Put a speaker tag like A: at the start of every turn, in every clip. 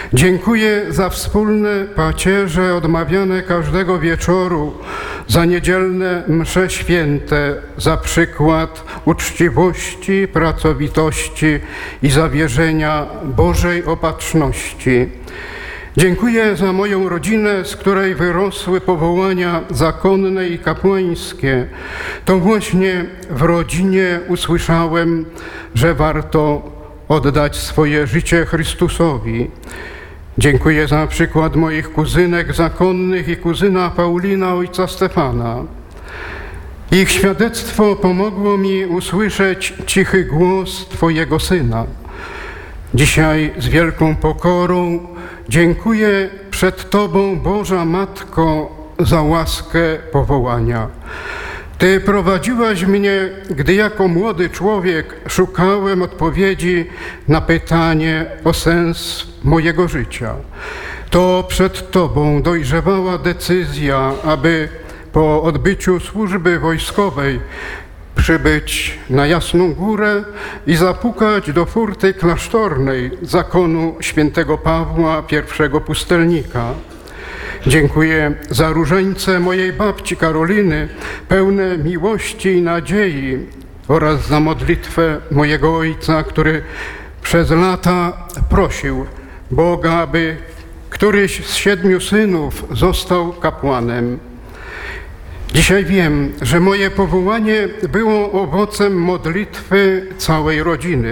A: Dziękuję za wspólne pacierze odmawiane każdego wieczoru, za niedzielne msze święte, za przykład uczciwości, pracowitości i zawierzenia Bożej opatrzności. Dziękuję za moją rodzinę, z której wyrosły powołania zakonne i kapłańskie. To właśnie w rodzinie usłyszałem, że warto oddać swoje życie Chrystusowi. Dziękuję za przykład moich kuzynek zakonnych i kuzyna Paulina, ojca Stefana. Ich świadectwo pomogło mi usłyszeć cichy głos Twojego Syna. Dzisiaj z wielką pokorą dziękuję przed Tobą, Boża Matko, za łaskę powołania. Ty prowadziłaś mnie, gdy jako młody człowiek szukałem odpowiedzi na pytanie o sens mojego życia. To przed Tobą dojrzewała decyzja, aby po odbyciu służby wojskowej przybyć na Jasną Górę i zapukać do furty klasztornej zakonu świętego Pawła, pierwszego pustelnika. Dziękuję za różańce mojej babci Karoliny, pełne miłości i nadziei, oraz za modlitwę mojego ojca, który przez lata prosił Boga, aby któryś z 7 synów został kapłanem. Dzisiaj wiem, że moje powołanie było owocem modlitwy całej rodziny.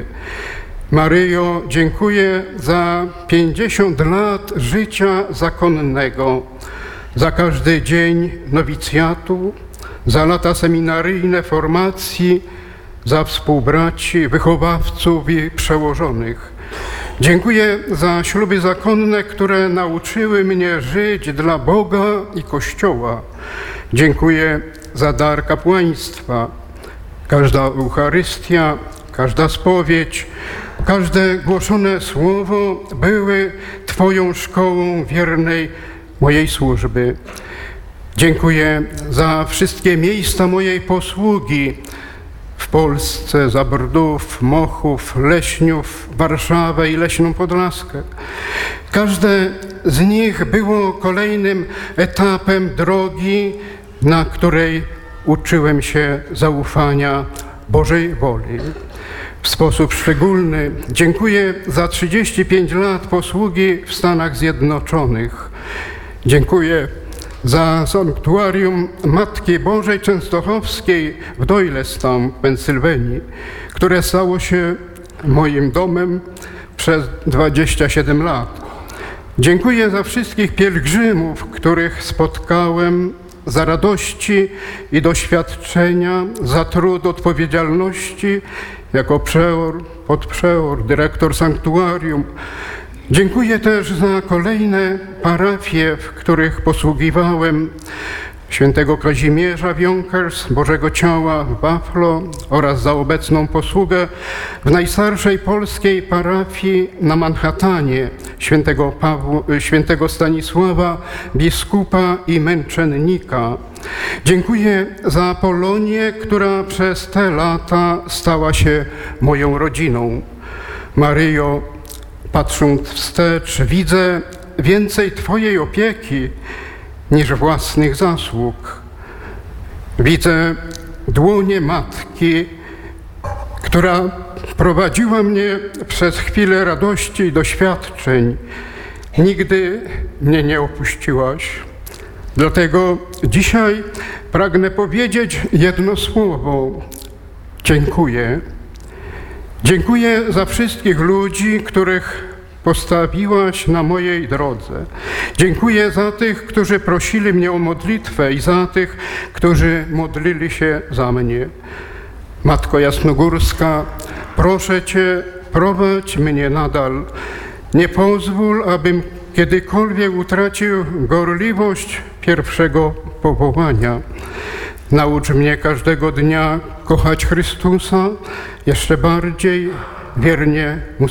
A: Maryjo, dziękuję za 50 lat życia zakonnego, za każdy dzień nowicjatu, za lata seminaryjne formacji, za współbraci, wychowawców i przełożonych. Dziękuję za śluby zakonne, które nauczyły mnie żyć dla Boga i Kościoła. Dziękuję za dar kapłaństwa. Każda Eucharystia, każda spowiedź, każde głoszone słowo były Twoją szkołą wiernej mojej służby. Dziękuję za wszystkie miejsca mojej posługi w Polsce, za Brdów, Mochów, Leśniów, Warszawę i Leśną Podlaskę. Każde z nich było kolejnym etapem drogi, na której uczyłem się zaufania Bożej woli. W sposób szczególny dziękuję za 35 lat posługi w Stanach Zjednoczonych. Dziękuję za sanktuarium Matki Bożej Częstochowskiej w Doylestown w Pensylwanii, które stało się moim domem przez 27 lat. Dziękuję za wszystkich pielgrzymów, których spotkałem, za radości i doświadczenia, za trud odpowiedzialności jako przeor, podprzeor, dyrektor sanktuarium. Dziękuję też za kolejne parafie, w których posługiwałem, świętego Kazimierza w Yonkers, Bożego Ciała w Buffalo, oraz za obecną posługę w najstarszej polskiej parafii na Manhattanie, świętego Stanisława, biskupa i męczennika. Dziękuję za Polonię, która przez te lata stała się moją rodziną. Maryjo, patrząc wstecz, widzę więcej Twojej opieki niż własnych zasług. Widzę dłonie Matki, która prowadziła mnie przez chwilę radości i doświadczeń. Nigdy mnie nie opuściłaś. Dlatego dzisiaj pragnę powiedzieć jedno słowo. Dziękuję. Dziękuję za wszystkich ludzi, których postawiłaś na mojej drodze. Dziękuję za tych, którzy prosili mnie o modlitwę, i za tych, którzy modlili się za mnie. Matko Jasnogórska, proszę Cię, prowadź mnie nadal. Nie pozwól, abym kiedykolwiek utracił gorliwość pierwszego powołania. Naucz mnie każdego dnia kochać Chrystusa jeszcze bardziej, wiernie Mu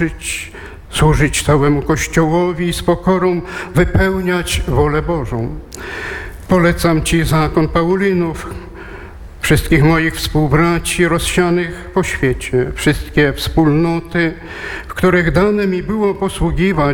A: służyć całemu Kościołowi i z pokorą wypełniać wolę Bożą. Polecam Ci zakon Paulinów, wszystkich moich współbraci rozsianych po świecie, wszystkie wspólnoty, w których dane mi było posługiwać